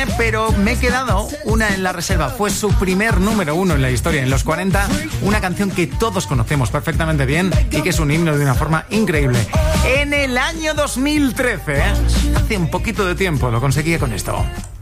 Pero me he quedado una en la reserva. Fue su primer número 1 en la historia, en los 40. Una canción que todos conocemos perfectamente bien y que es un himno de una forma increíble. En el año 2013, hace un poquito de tiempo, lo conseguía con esto.